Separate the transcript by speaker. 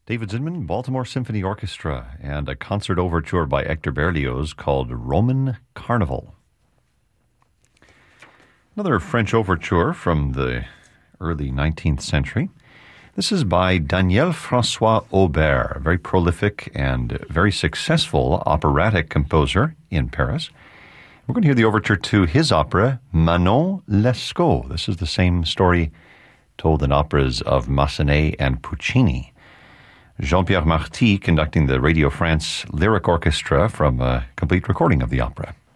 Speaker 1: David Zinman, Baltimore Symphony Orchestra, and a concert overture by Hector Berlioz called Roman Carnival. Another French overture from the early 19th century. This is by Daniel François Aubert, a very prolific and very successful operatic composer in Paris. We're going to hear the overture to his opera, Manon Lescaut. This is the same story told in operas of Massenet and Puccini. Jean-Pierre Marty conducting the Radio France Lyric Orchestra from a complete recording of the opera.